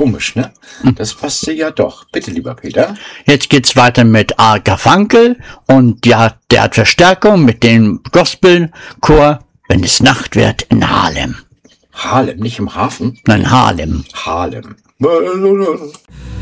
Komisch, ne? Das passte ja doch. Bitte, lieber Peter. Jetzt geht's weiter mit A. Garfunkel und ja, der hat Verstärkung mit dem Gospelchor Wenn es Nacht wird in Harlem. Harlem, nicht im Hafen? Nein, Harlem. Harlem.